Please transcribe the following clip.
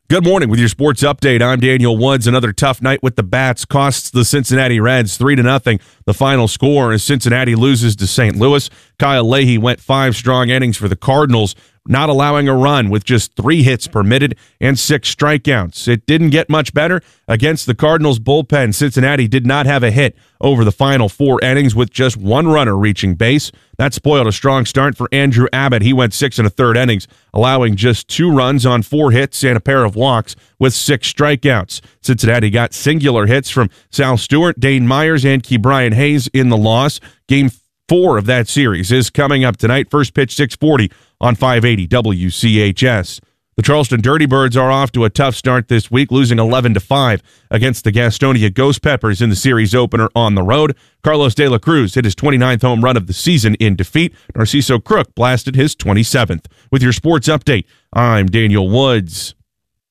Good morning with your sports update. I'm Daniel Woods. Another tough night with the Bats costs the Cincinnati Reds 3-0. The final score as Cincinnati loses to St. Louis. Kyle Leahy went 5 strong innings for the Cardinals, not allowing a run with just 3 hits permitted and 6 strikeouts. It didn't get much better against the Cardinals bullpen. Cincinnati did not have a hit over the final 4 innings with just 1 runner reaching base. That spoiled a strong start for Andrew Abbott. He went 6 1/3 innings, allowing just 2 runs on 4 hits and a pair of walks with 6 strikeouts. Cincinnati got singular hits from Sal Stewart, Dane Myers, and Ke'Bryan Hayes in the loss. Game 4 of that series is coming up tonight. First pitch 6:40 on 580 WCHS. The Charleston Dirty Birds are off to a tough start this week, losing 11-5 against the Gastonia Ghost Peppers in the series opener on the road. Carlos De La Cruz hit his 29th home run of the season in defeat. Narciso Crook blasted his 27th. With your sports update, I'm Daniel Woods.